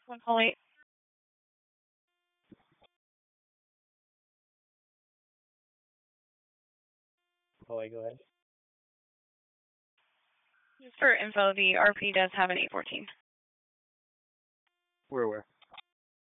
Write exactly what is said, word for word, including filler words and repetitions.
Holly. Holly, go ahead. Just for info, the R P does have an eight fourteen. Where, where?